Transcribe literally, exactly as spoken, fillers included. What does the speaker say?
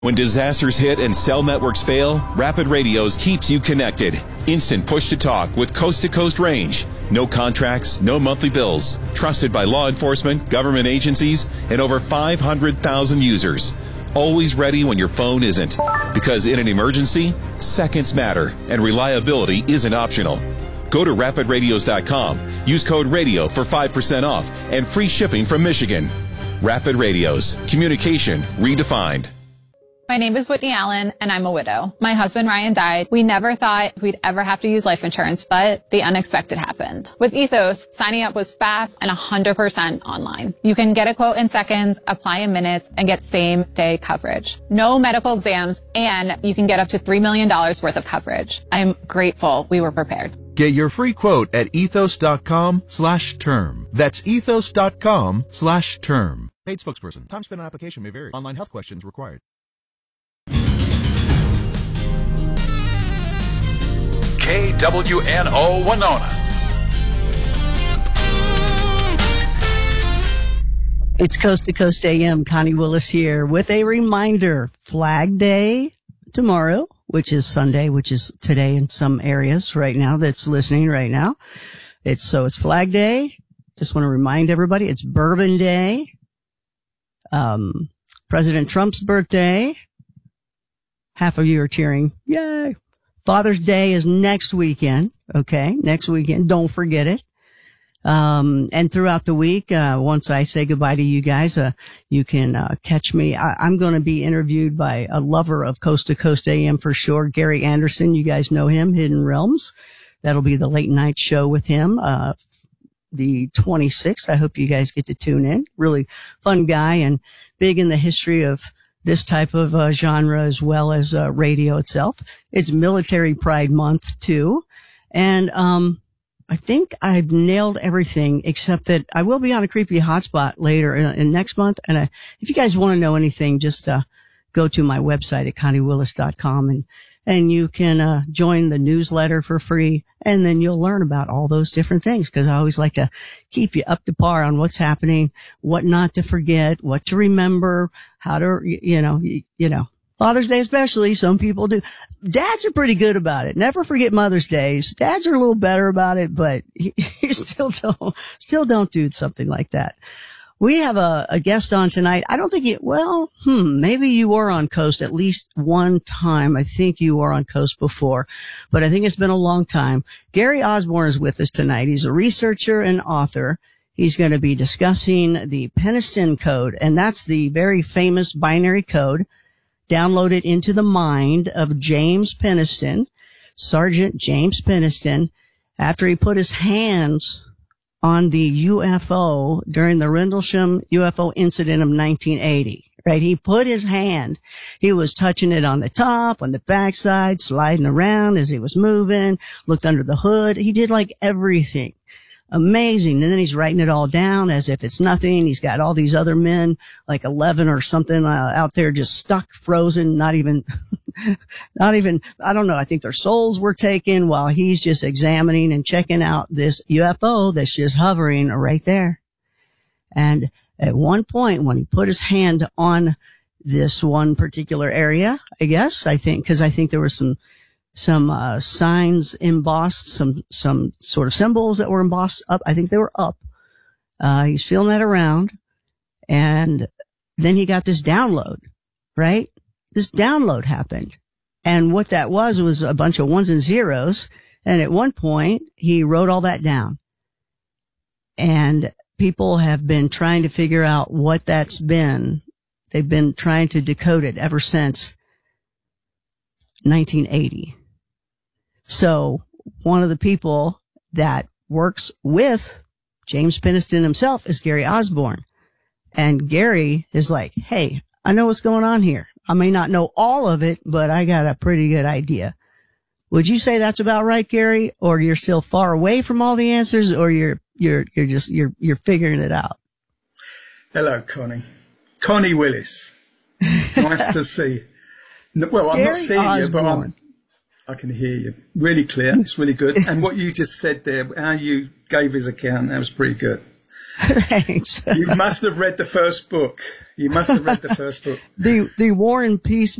When disasters hit and cell networks fail, Rapid Radios keeps you connected. Instant push-to-talk with coast-to-coast range. No contracts, no monthly bills. Trusted by law enforcement, government agencies, and over five hundred thousand users. Always ready when your phone isn't. Because in an emergency, seconds matter, and reliability isn't optional. Go to rapid radios dot com. Use code RADIO for five percent off and free shipping from Michigan. Rapid Radios. Communication redefined. My name is Whitney Allen, and I'm a widow. My husband, Ryan, died. We never thought we'd ever have to use life insurance, but the unexpected happened. With Ethos, signing up was fast and one hundred percent online. You can get a quote in seconds, apply in minutes, and get same-day coverage. No medical exams, and you can get up to three million dollars worth of coverage. I'm grateful we were prepared. Get your free quote at ethos.com slash term. That's ethos.com slash term. Paid spokesperson. Time spent on application may vary. Online health questions required. K W N O Winona. It's Coast to Coast A M. Connie Willis here with a reminder. Flag Day tomorrow, which is Sunday, which is today in some areas right now that's listening right now. It's so it's Flag Day. Just want to remind everybody it's Bourbon Day. Um, President Trump's birthday. Half of you are cheering. Yay. Father's Day is next weekend. Okay. Next weekend. Don't forget it. Um, and throughout the week, uh, once I say goodbye to you guys, uh, you can, uh, catch me. I, I'm going to be interviewed by a lover of Coast to Coast A M for sure. Gary Anderson. You guys know him, Hidden Realms. That'll be the late night show with him, uh, the twenty-sixth. I hope you guys get to tune in. Really fun guy and big in the history of this type of uh, genre as well as uh, radio itself. It's Military Pride Month too. And um I think I've nailed everything except that I will be on a creepy hotspot later in, in next month. And uh, if you guys want to know anything, just uh go to my website at connie willis dot com and and you can uh join the newsletter for free, and then you'll learn about all those different things, because I always like to keep you up to par on what's happening, what not to forget, what to remember, how to, you know, you, you know, Father's Day especially, some people do. Dads are pretty good about it. Never forget Mother's Days. Dads are a little better about it, but you, you still don't, still don't do something like that. We have a, a guest on tonight. I don't think you, well, hmm, maybe you were on Coast at least one time. I think you were on Coast before, but I think it's been a long time. Gary Osborne is with us tonight. He's a researcher and author. He's going to be discussing the Peniston Code, and that's the very famous binary code downloaded into the mind of James Peniston, Sergeant James Peniston, after he put his hands on the U F O during the Rendlesham U F O incident of nineteen eighty, right? He put his hand, he was touching it on the top, on the backside, sliding around as he was moving, looked under the hood. He did like everything. Amazing. And then he's writing it all down as if it's nothing. He's got all these other men, like eleven or something, uh, out there just stuck, frozen, not even, not even, I don't know. I think their souls were taken while he's just examining and checking out this U F O that's just hovering right there. And at one point, when he put his hand on this one particular area, I guess, I think, cause I think there were some, some, uh, signs embossed, some, some sort of symbols that were embossed up. I think they were up. Uh, he's feeling that around. And then he got this download, right? This download happened. And what that was, was a bunch of ones and zeros. And at one point, he wrote all that down. And people have been trying to figure out what that's been. They've been trying to decode it ever since nineteen eighty. So one of the people that works with James Peniston himself is Gary Osborne. And Gary is like, hey, I know what's going on here. I may not know all of it, but I got a pretty good idea. Would you say that's about right, Gary? Or you're still far away from all the answers, or you're, you're, you're just, you're, you're figuring it out? Hello, Connie. Connie Willis. Nice to see you. Well, I'm Gary not seeing Osborne. you, but I'm, I can hear you. Really clear. It's really good. And what you just said there, how you gave his account, that was pretty good. Thanks. You must have read the first book. You must have read the first book. The the War and Peace